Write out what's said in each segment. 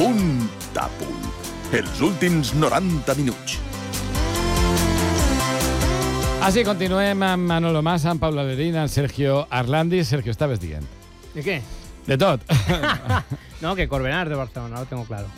Punt a punt. Els últims 90 minuts. Així continuem amb Manolo Mas, amb Pablo Lerina, amb Sergio Arlandi. Sergio, estaves dient. ¿De qué? De tot. No, que Corbenar de Barcelona, lo tengo claro.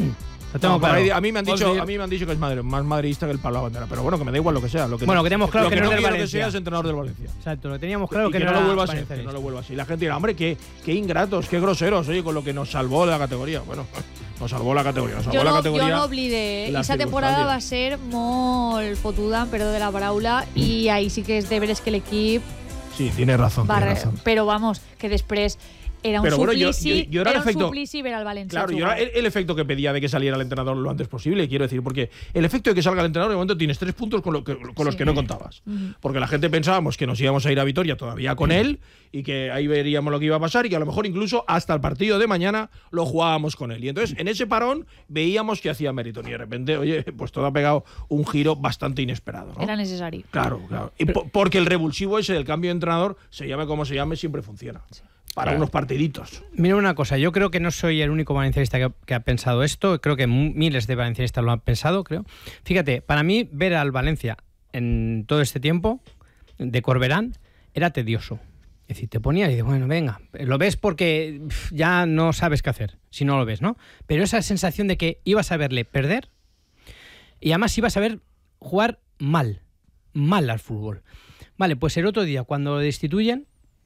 A mí me han dicho que es más madridista que el Pablo Bandera, pero bueno, que me da igual lo que sea. Que tenemos claro que no no es del quiero Valencia. que sea es entrenador del Valencia. Exacto, lo teníamos claro y que no lo vuelva a ser, valencianista. que no lo vuelva así. La gente dirá, hombre, qué ingratos, qué groseros, oye, con lo que nos salvó de la categoría. Bueno, nos salvó la categoría. Jo no oblide, aquesta temporada va ser molt fotuda, perdó de la paraula, i ahí sí que és de veres que l'equip... Sí, tiene razón. Però vamos, que després... Era un suplici, yo era un suplici ver al Valencia. Claro, yo era el efecto que pedía de que saliera el entrenador lo antes posible, quiero decir, porque el efecto de que salga el entrenador, de momento tienes 3 puntos con los que no contabas. Porque la gente pensábamos que nos íbamos a ir a Vitoria todavía con él y que ahí veríamos lo que iba a pasar y que a lo mejor incluso hasta el partido de mañana lo jugábamos con él. Y entonces en ese parón veíamos que hacía mérito y de repente, oye, pues todo ha pegado un giro bastante inesperado, ¿no? Era necesario. Claro. Y porque el revulsivo ese del cambio de entrenador, se llame como se llame, siempre funciona. Sí. Para unos partiditos. Mira una cosa, yo creo que no soy el único valencianista que ha pensado esto, creo que miles de valencianistas lo han pensado, creo. Fíjate, para mí ver al Valencia en todo este tiempo de Corberán era tedioso. Es decir, te ponías y dices, bueno, venga, lo ves porque ya no sabes qué hacer, si no lo ves, ¿no? Pero esa sensación de que ibas a verle perder y además ibas a ver jugar mal al fútbol. Vale, pues el otro día cuando lo destituyen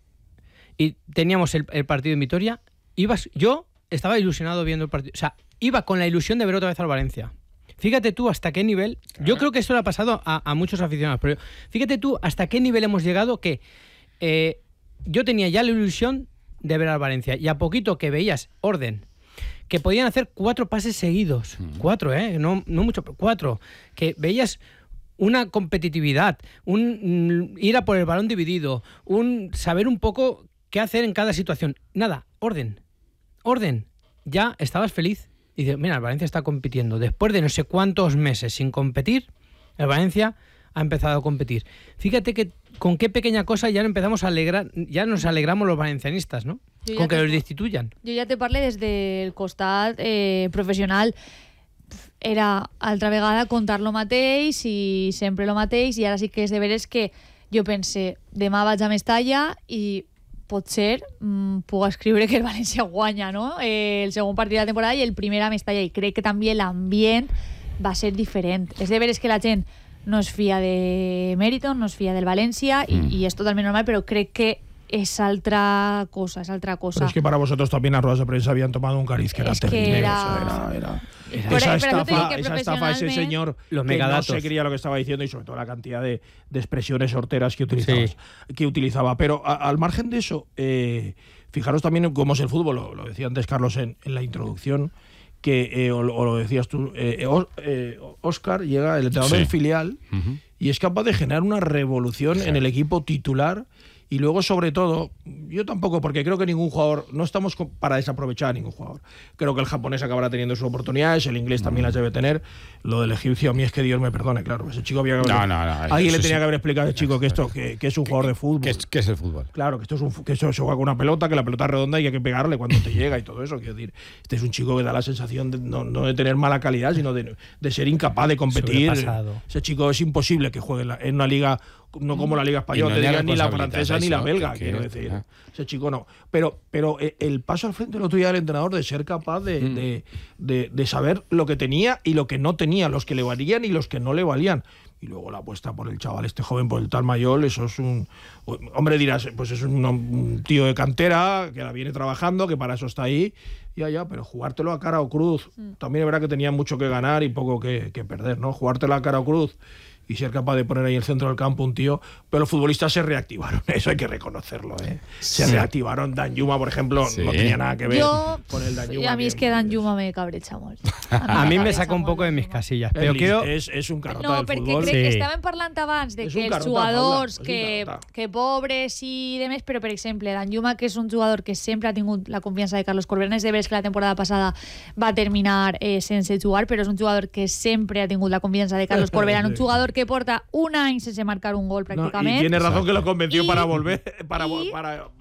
y teníamos el partido en Vitoria, yo estaba ilusionado viendo el partido. O sea, iba con la ilusión de ver otra vez al Valencia. Fíjate tú hasta qué nivel... Yo creo que esto le ha pasado a muchos aficionados, pero fíjate tú hasta qué nivel hemos llegado que yo tenía ya la ilusión de ver al Valencia. Y a poquito que veías orden, que podían hacer 4 pases seguidos. 4, no mucho, pero 4. Que veías... una competitividad, un ir a por el balón dividido, un saber un poco qué hacer en cada situación. Nada, orden. Ya estabas feliz. Y dices, mira, el Valencia está compitiendo. Después de no sé cuántos meses sin competir, el Valencia ha empezado a competir. Fíjate que con qué pequeña cosa ya empezamos a alegrar, ya nos alegramos los valencianistas, ¿no? Con que los destituyan. Jo ja te parle des del costat professional. Era altra vegada contar lo mateix i sempre lo mateix, i ara sí que és de veres que jo pense, demà vaig a Mestalla i potser puc escriure que el València guanya, no? El segon partit de la temporada i el primer a Mestalla, i crec que també l'ambient va ser diferent. És de veres que la gent no es fia de Meriton, no es fia del València i és totalment normal, però crec que es otra cosa. Pero es que para vosotros también las ruedas de prensa habían tomado un cariz que era terrible. Era esa estafa, ese señor que no se creía lo que estaba diciendo y sobre todo la cantidad de expresiones horteras que utilizaba. Pero al margen de eso, fijaros también cómo es el fútbol, lo decía antes Carlos en la introducción, que o lo decías tú, Óscar llega, el entrenador del filial, y es capaz de generar una revolución en el equipo titular. Y luego, sobre todo, yo tampoco, porque creo que ningún jugador, no estamos para desaprovechar a ningún jugador. Creo que el japonés acabará teniendo sus oportunidades, el inglés también las debe tener. Lo del egipcio, a mí es que Dios me perdone, claro. Ese chico había que alguien le tenía que haber explicado al chico que esto que es un jugador de fútbol. ¿Qué es el fútbol? Claro, que esto se juega con una pelota, que la pelota es redonda y que hay que pegarle cuando te llega y todo eso. Quiero decir, este es un chico que da la sensación de, no de tener mala calidad, sino de ser incapaz de competir. Ese chico es imposible que juegue en una liga, no como la Liga Española, ni la francesa ni la belga, quiero decir. Ese chico no. Pero el paso al frente lo tuyo del entrenador de ser capaz de saber lo que tenía y lo que no tenía, los que le valían y los que no le valían. Y luego la apuesta por el chaval este joven, por el tal Mayol, eso es un... Hombre, dirás, pues es un tío de cantera que la viene trabajando, que para eso está ahí. Ya, pero jugártelo a cara o cruz. También es verdad que tenía mucho que ganar y poco que perder, ¿no? Jugártelo a cara o cruz y ser capaz de poner ahí en el centro del campo un tío, pero los futbolistas se reactivaron, eso hay que reconocerlo, ¿eh? Se reactivaron. Danjuma, por ejemplo, no tenía nada que ver con el Danjuma. A mí es que Danjuma me cabrecha molt. A mí me saca un poco de mis casillas, però és un carota del futbol. No, perquè crec que estàvem parlant abans de que els jugadors que pobres i demés, però per exemple, Danjuma, que és un jugador que sempre ha tingut la confiança de Carlos Corberán, és de veres que la temporada passada va terminar sense jugar, però és un jugador que sempre ha tingut la confiança de Carlos Corberán, un jugador que porta un any sense marcar un gol prácticamente. Y tiene razón que lo convenció para volver, para